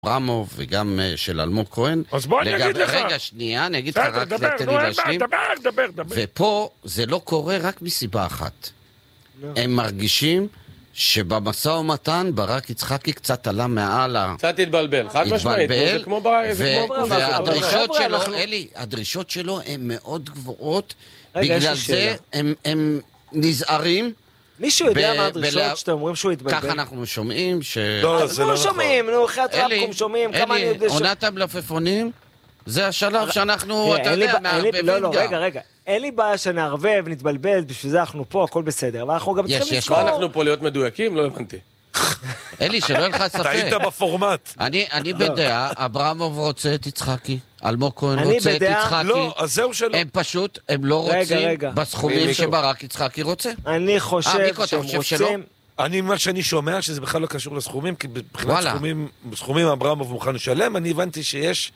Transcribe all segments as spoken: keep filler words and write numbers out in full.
אברמוב וגם של אלמוג כהן. אז בוא אני אגיד לך. רגע, שנייה, אני אגיד לך רק לתן לי להשלים. דבר, דבר, דבר. ופה זה לא קורה רק מסיבה אחת. הם מרגישים שבמשא ומתן ברק יצחקי קצת עלה מעל ה... קצת התבלבל, חד משמעית. זה כמו ברק. והדרישות שלו, אלי, הדרישות שלו הן מאוד גבוהות, בגלל זה הם נזהרים. מישהו יודע מה הדרישות שאתם אומרים שהוא התבלבל? ככה אנחנו שומעים ש... לא, זה לא שומעים, נו, אחרי הטרפקום שומעים, כמה אני יודע ש... אלי, עונת המלפפונים, זה השלב שאנחנו, אתה יודע, מערבבים לא, לא, רגע, רגע. אין לי בעיה שנערבב, נתבלבל, בשביל זה אנחנו פה, הכל בסדר. ואנחנו גם צריכים לזכור... מה, אנחנו פה להיות מדויקים? לא הבנתי. אלי, שלא ילך ספק. טעית בפורמט. אני בדעה, אברמוב רוצה את יצחקי, אלמוג כהן רוצה את יצחקי. לא, אז זהו שלא. הם פשוט, הם לא רוצים בסכומים שברק יצחקי רוצה. אני חושב שהם רוצים... אני, מה שאני שומע, שזה בכלל לא קשור לסכומים, כי מבחינת סכומים, סכומים אברמוב מוכן לשלם, אני הבנתי שיש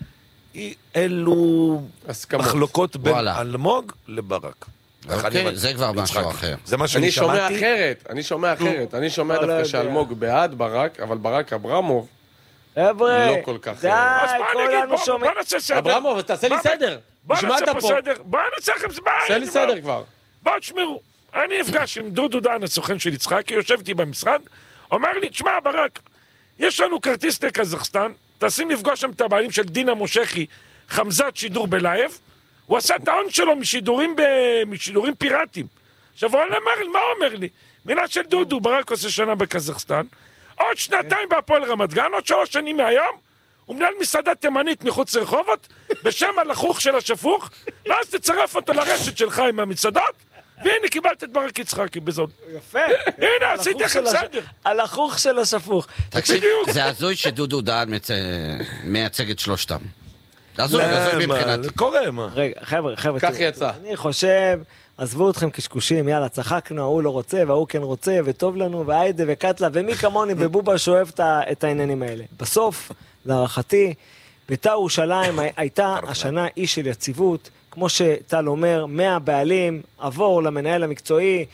אלו מחלוקות בין אלמוג לברק. אוקיי, זה כבר משהו אחר. זה מה שאני שמעתי. אני שומע אחרת, אני שומע אחרת. אני שומע דווקא שאלמוג בעד ברק, אבל ברק אברמוב חבר'ה, לא כל כך... די, כולנו שומעים. בוא נעשה סדר. אברמוב, תעשה לי סדר. בוא נעשה פה סדר. בוא נעשה לכם סדר. תעשה לי סדר כבר. בואו תשמרו. אני אפגש עם דודו דן, הסוכן של יצחקי, יושב איתי במשרד, אומר לי, תשמע ברק, יש לנו כרטיס לקזחסטן, תשים לפגוש שם את הבעלים של דינה מושכי, חמזת שידור בלייב, הוא עשה את ההון שלו משידורים, ב... משידורים פיראטיים. עכשיו הוא אמר, מה אומר לי? מילה של דודו, ברק עושה שנה בקזחסטן, עוד שנתיים בהפועל רמת גן, עוד שלוש שנים מהיום, הוא מנהל מסעדה תימנית מחוץ לרחובות, בשם הלחוך של השפוך, ואז תצרף אותו לרשת שלך עם המצעדות, והנה קיבלת את ברק יצחקי בזאת. יפה. הנה, עשיתי לכם סדר. הלחוך של השפוך. תקשיב, זה הזוי שדודו דהן מייצג את שלושתם. זה הזוי, זה הזוי מבחינת. זה קורה, מה? רגע, חבר'ה, חבר'ה. כך יצא. אני חושב, עזבו אתכם קשקושים, יאללה, צחקנו, ההוא לא רוצה, וההוא כן רוצה, וטוב לנו, והיידה וקטלה, ומי כמוני ובובה שאוהב את העניינים האלה. בסוף, להערכתי, בית"ר ירושלים הייתה השנה אי של יציבות, כמו שטל אומר, מהבעלים, עבור למנהל המקצועי,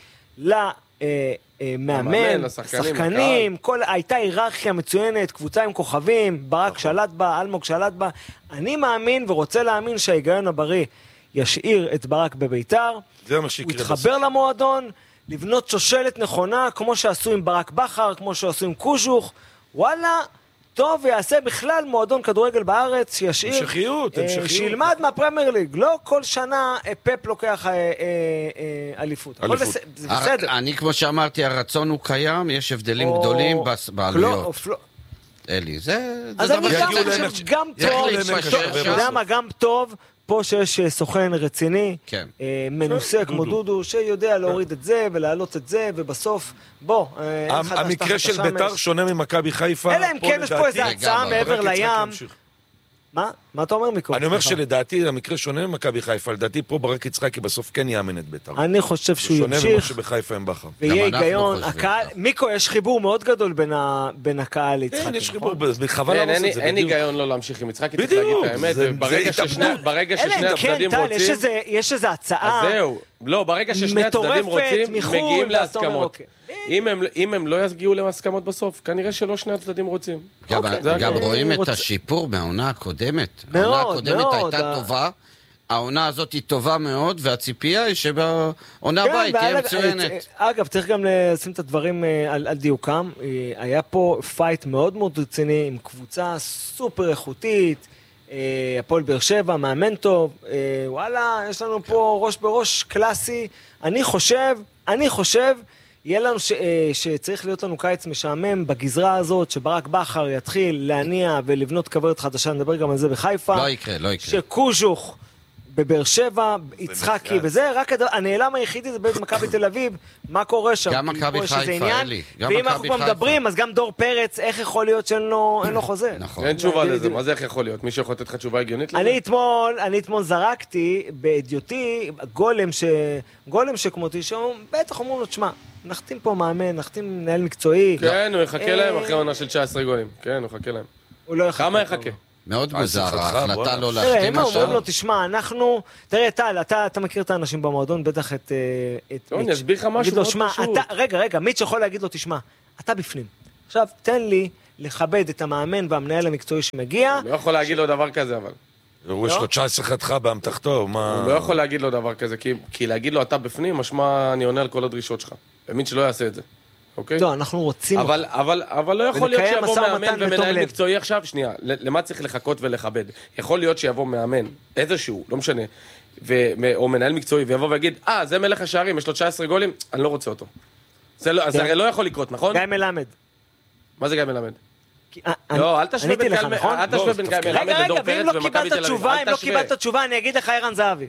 למאמן, לשחקנים, הייתה היררכיה מצוינת, קבוצה עם כוכבים, ברק שלט בה, אלמוג שלט בה. אני מאמין ורוצה להאמין שההיגיון הבריא ישאיר את ברק בבית"ר, הוא יתחבר למועדון, לבנות שושלת נכונה, כמו שעשו עם ברק בכר, כמו שעשו עם קוז'וך, וואלה, טוב ויעשה בכלל מועדון כדורגל בארץ, שישאיר, המשכיות, המשכיות. שילמד מהפרמייר ליג, לא כל שנה פפ לוקח אליפות. זה בסדר. אני כמו שאמרתי, הרצון הוא קיים, יש הבדלים גדולים בעלויות. אלי, זה... אז אני גם טוב, אתה יודע מה, גם טוב, פה שיש סוכן רציני, מנוסה כמו דודו, שיודע להוריד את זה ולהעלות את זה, ובסוף, בוא, המקרה של בית"ר שונה ממכבי חיפה. אלא אם כן יש פה איזו הצעה מעבר לים. מה? מה אתה אומר מיקו? אני אומר שלדעתי המקרה שונה ממכבי חיפה, לדעתי פה ברק יצחקי בסוף כן יאמן את בית"ר. אני חושב שהוא ימשיך. שונה ממה שבחיפה הם בכר. ויהיה היגיון, הקהל, מיקו, יש חיבור מאוד גדול בין הקהל ליצחקי. כן, יש חיבור, חבל לעשות את זה. אין היגיון לא להמשיך עם יצחקי, צריך להגיד את האמת, ברגע ששני הצדדים רוצים... יש איזו הצעה... אז זהו, לא, ברגע ששני הצדדים רוצים, מגיעים להסכמות. אם הם לא יגיעו להסכמות בסוף, כנראה שלא שני הצדדים רוצים. גם רואים את השיפור מהעונה הקודמת. העונה הקודמת הייתה טובה, העונה הזאת היא טובה מאוד, והציפייה היא שבעונה הבאה היא תהיה מצוינת. אגב, צריך גם לשים את הדברים על דיוקם. היה פה פייט מאוד מאוד רציני, עם קבוצה סופר איכותית, הפועל באר שבע, מאמן טוב, וואלה, יש לנו פה ראש בראש קלאסי. אני חושב, אני חושב, יהיה לנו ש, שצריך להיות לנו קיץ משעמם בגזרה הזאת, שברק בכר יתחיל להניע ולבנות כוורת חדשה, נדבר גם על זה בחיפה. לא יקרה, לא יקרה. שקוז'וך בבאר יצחקי וזה, רק הנעלם היחידי זה בית מכבי תל אביב, מה קורה שם? גם מכבי חיפה, אלי. ואם אנחנו פה מדברים, אז גם דור פרץ, איך יכול להיות שאין לו חוזה? נכון. אין תשובה לזה, מה זה איך יכול להיות? מישהו יכול לתת לך תשובה הגיונית לזה? אני אתמול, אני אתמול זרקתי באדיוטי, גולם ש... גולם שכמותי, שבטח אומרים לו, תשמע, נחתים פה מאמן, נחתים מנהל מקצועי. כן, הוא יחכה להם אחרי עונה של תשע עשרה גולים. כן, הוא יחכה להם. הוא לא יחכה. כמה יחכה? מאוד מוזר, ההחלטה לא להחתים עכשיו. הם אומרים לו, תשמע, אנחנו... תראה, טל, אתה מכיר את האנשים במועדון, בטח את מיץ'. אני אסביר לך משהו מאוד פשוט. רגע, רגע, מיץ' יכול להגיד לו, תשמע, אתה בפנים. עכשיו, תן לי לכבד את המאמן והמנהל המקצועי שמגיע. לא יכול להגיד לו דבר כזה, אבל. הוא יש לו תשע עשרה חתיכה באמתחתו, מה... הוא לא יכול להגיד לו דבר כזה, כי להגיד לו אתה בפנים, משמע אני עונה על כל הדרישות שלך. האמין שלא יעשה את זה. אוקיי? לא, אנחנו רוצים... אבל, אבל, אבל לא יכול להיות שיבוא מאמן ומנהל מקצועי עכשיו, שנייה, למה צריך לחכות ולכבד? יכול להיות שיבוא מאמן, איזשהו, לא משנה, או מנהל מקצועי, ויבוא ויגיד, אה, זה מלך השערים, יש לו תשע עשרה גולים, אני לא רוצה אותו. זה הרי לא יכול לקרות, נכון? גיא מלמד. מה זה גיא מלמד? לא, אל תשווה בין גיא מלמד ודור פרץ ומכבי תל אביב. אם לא קיבלת תשובה, אני אגיד לך ערן זהבי.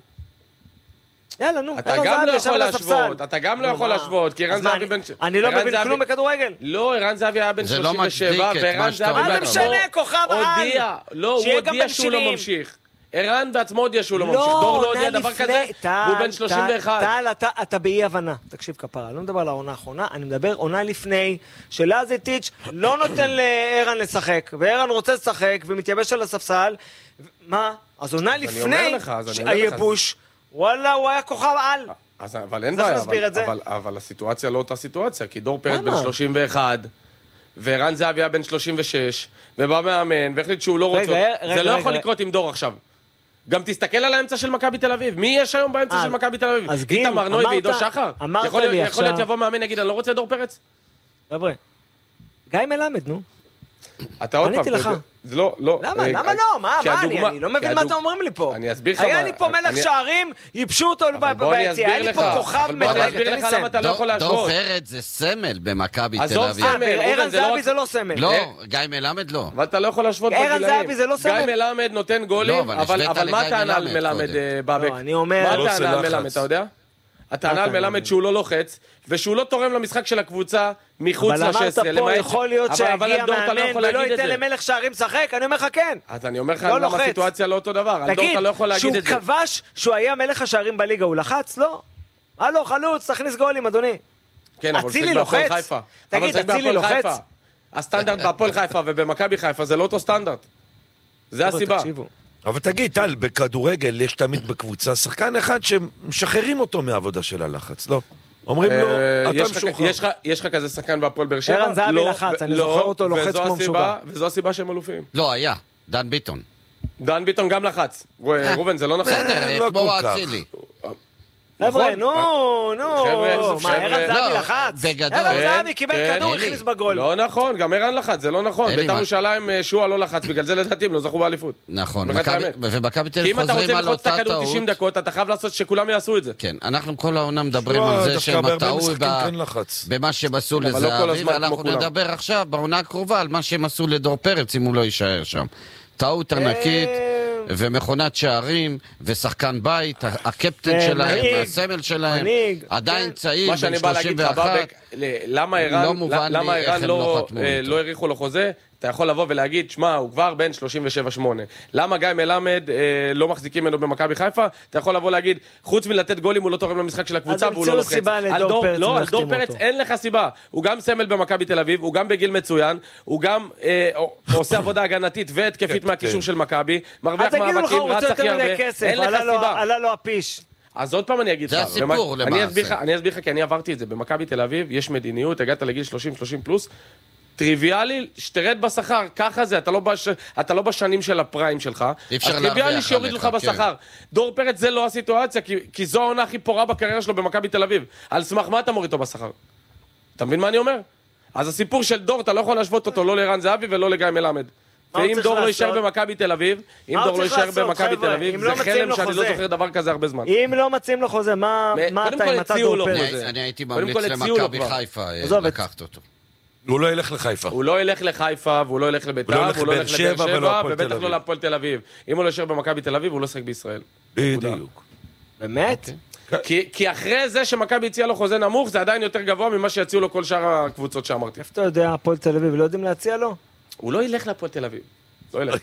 יאללה, נו. אתה גם לא יכול להשוות, אתה גם לא יכול להשוות, כי ערן זהבי בן... אני לא מבין כלום בכדורגל. לא, ערן זהבי היה בן שלושים ושבע, וערן זהבי מה זה משנה, כוכב העל? לא, הוא הודיע שהוא לא ממשיך. ערן בעצמו הודיע שהוא לא ממשיך. דור לא הודיע דבר כזה, והוא בן שלושים ואחת. טל, אתה באי הבנה. תקשיב כפרה, אני לא מדבר על העונה האחרונה, אני מדבר עונה לפני, שלאזיטיץ' לא נותן לערן לשחק, וערן רוצה לשחק, ומתייבש על הספסל. מה? אז עונה לפני הייבוש, וואלה, הוא היה כוכב על. אז, אבל אין בעיה, אבל, אבל, אבל הסיטואציה לא אותה סיטואציה, כי דור פרץ בן שלושים ואחת, וערן זהבי היה בן שלושים ושש, ובא מאמן, והחליט שהוא לא רוצה... זה לא יכול לקרות עם דור עכשיו. גם תסתכל על האמצע של מכבי תל אביב. מי יש היום באמצע של מכבי תל אביב? איתמר נוי ועידו שחר? יכול להיות יבוא מאמן יגיד, אני לא רוצה דור פרץ? חבר'ה, גיא מלמד, נו. אתה עוד פעם, זה לא, לא. למה? למה לא? מה? מה? אני לא מבין מה אתם אומרים לי פה. אני אסביר לך מה... היה לי פה מלך שערים, ייבשו אותו ביציאה. היה לי פה כוכב מלך. בוא אני אסביר לך למה אתה לא יכול להשוות. דור פרץ זה סמל במכבי תל אביב. ערן זהבי זה לא סמל. לא, גיא מלמד לא. אבל אתה לא יכול להשוות בגילאים. ערן זהבי זה לא סמל. גיא מלמד נותן גולים, אבל מה הטענה על מלמד, בבק? מה הטענה על מלמד, אתה יודע? הטענה על מלמד שהוא לא לוחץ, ושהוא לא תורם למשחק של הקבוצה מחוץ ל-שש עשרה. אבל אמרת פה, יכול להיות שהגיע מאמן ולא ייתן למלך שערים שחק, אני אומר לך כן. אז אני אומר לך למה הסיטואציה לא אותו דבר. על דור אתה לא יכול להגיד את זה. שהוא כבש שהוא היה מלך השערים בליגה, הוא לחץ? לא. הלו, חלוץ, תכניס גולים, אדוני. כן, אבל זה בהפועל חיפה. תגיד, אצילי לוחץ? הסטנדרט בהפועל חיפה ובמכבי חיפה זה לא אותו סטנדרט. זה הסיבה. אבל תגיד, טל, בכדורגל יש תמיד בקבוצה שחקן אחד שמשחררים אותו מהעבודה של הלחץ, לא? אומרים לו, אתה משוחרר. יש לך כזה שחקן בהפועל באר שבע? ערן זהבי לחץ, אני זוכר אותו לוחץ כמו משוגע. וזו הסיבה שהם אלופים. לא, היה, דן ביטון. דן ביטון גם לחץ. רובן, זה לא נכון. בסדר, כמו אצילי. חבר'ה, נו, נו, מה, ערן זהבי לחץ? ערן זהבי קיבל כדור, הכניס בגול. לא נכון, גם ערן לחץ, זה לא נכון. בית"ר ירושלים שועה לא לחץ, בגלל זה לדעתי הם לא זכו באליפות. נכון, ומכבי תל אביב חוזרים על אותה טעות. כי אם אתה רוצה ללחוץ את הכדור תשעים דקות, אתה חייב לעשות שכולם יעשו את זה. כן, אנחנו כל העונה מדברים על זה שהם טעו במה שהם עשו לזהבי, ואנחנו נדבר עכשיו, בעונה הקרובה, על מה שהם עשו לדור פרץ, אם הוא לא יישאר שם. טעות ענקית. ומכונת שערים, ושחקן בית, הקפטן שלהם, הסמל שלהם, עדיין צעיר, בן שלושים ואחת. למה ערן לא העריכו לו חוזה? אתה יכול לבוא ולהגיד, שמע, הוא כבר בן שלושים ושבע שמונה. למה גיא מלמד לא מחזיקים ממנו במכבי חיפה? אתה יכול לבוא להגיד, חוץ מלתת גולים הוא לא תורם למשחק של הקבוצה והוא לא לוחץ. לא, על דור פרץ אין לך סיבה. הוא גם סמל במכבי תל אביב, הוא גם בגיל מצוין, הוא גם עושה עבודה הגנתית והתקפית מהקישור של מכבי, מרוויח מאבקים, רץ הכי הרבה. אין לך סיבה. עלה לו הפיש. אז עוד פעם אני אגיד לך. זה הסיפור למעשה. אני אסביר לך, כי אני עברתי את זה. במכבי תל אביב יש מדיניות, הגעת לגיל שלושים שלושים פלוס, טריוויאלי, שתרד בשכר, ככה זה, אתה לא, בש... אתה לא בשנים של הפריים שלך, אז טריוויאלי שיוריד לך בשכר. דור פרץ זה לא הסיטואציה, כי, כי זו העונה הכי פורה בקריירה שלו במכבי תל אביב. על סמך מה אתה מוריד אותו בשכר? אתה מבין מה אני אומר? אז הסיפור של דור, אתה לא יכול להשוות אותו לא לערן זהבי ולא לגיא מלמד. ואם דור לא יישאר במכבי תל אביב, אם דור לא יישאר במכבי תל אביב, זה חלם שאני לא זוכר דבר כזה הרבה זמן. אם לא מציעים לו חוזה, מה אתה עם אתה דור פרץ? אני הייתי ממליץ למכבי חיפה לקחת אותו. הוא לא ילך לחיפה. הוא לא ילך לחיפה, והוא לא ילך לביתר, והוא לא ילך לבאר שבע, ובטח לא להפועל תל אביב. אם הוא לא יישאר במכבי תל אביב, הוא לא שחק בישראל. בדיוק. באמת? כי אחרי זה שמכבי הציע לו חוזה נמוך, זה עדיין יותר גבוה ממה שיציעו לו כל שאר הקבוצות שאמרתי. איפה אתה יודע, הפועל תל אביב, לא יודעים להציע לו? הוא לא ילך להפועל תל אביב. לא ילך.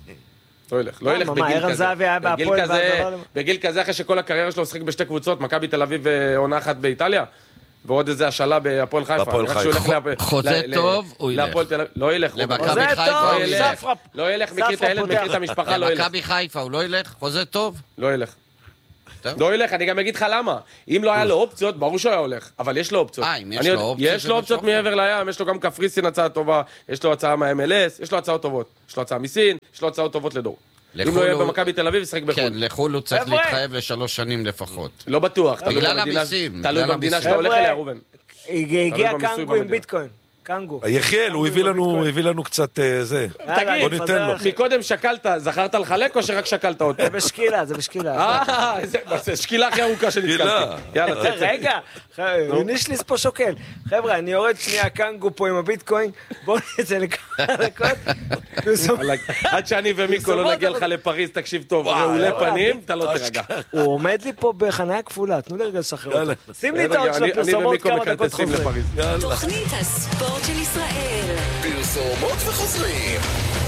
לא ילך, לא ילך בגיל כזה. בגיל כזה, בגיל כזה אחרי שכל הקריירה שלו שחק בשתי קבוצות, מכבי תל אביב ועונה אחת באיטליה. ועוד איזה השאלה בהפועל חיפה. חוזה טוב, הוא ילך. לא ילך. למכבי חיפה הוא ילך. לא ילך, מכיר את הילד, מכיר את המשפחה, לא ילך. למכבי חיפה הוא לא ילך? חוזה טוב? לא ילך. לא ילך, אני גם אגיד לך למה. אם לא היה לו אופציות, ברור שהוא היה הולך, אבל יש לו אופציות. אה, אם יש לו אופציות... יש לו אופציות מעבר לים, יש לו גם קפריסין הצעה טובה, יש לו הצעה מה-אם אל אס, יש לו הצעות טובות. יש לו הצעה מסין, יש לו הצעות טובות לדור. אם לא יהיה במכבי תל אביב, ישחק בחו"ל. כן, לחו"ל הוא צריך להתחייב לשלוש שנים לפחות. לא בטוח. בגלל המיסים. תלוי במדינה שאתה הולך אליה, רובן. הגיע קנגו עם ביטקוין. קנגו. יחיאל, הוא הביא לנו קצת זה. תגיד, מקודם שקלת, זכרת לחלק או שרק שקלת אותו? זה בשקילה, זה בשקילה. אה, זה שקילה הכי ארוכה שנתקלתי. יאללה, צא, צא. רגע, נישליס פה שוקל. חבר'ה, אני יורד שנייה קנגו פה עם הביטקוין, בואו נצא לכמה דקות. עד שאני ומיקו לא נגיע לך לפריז, תקשיב טוב, רעולי פנים, אתה לא תרגע. הוא עומד לי פה בחניה כפולה, תנו לי רגע לשחרר אותו. שים לי את העוד של הפרסומות כמה דקות חוזרים. תוכנית הספורט של ישראל. פרסומות וחוזרים.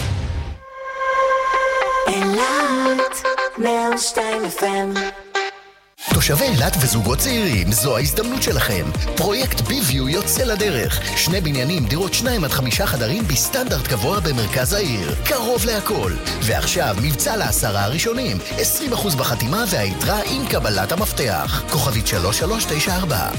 אילת מאה ושתיים אף אם. תושבי אילת וזוגות צעירים, זו ההזדמנות שלכם. פרויקט ביוויו יוצא לדרך. שני בניינים, דירות שניים עד חמישה חדרים בסטנדרט גבוה במרכז העיר. קרוב להכל. ועכשיו מבצע לעשרה הראשונים. עשרים אחוז בחתימה והיתרה עם קבלת המפתח. כוכבית שלוש שלוש תשע ארבע.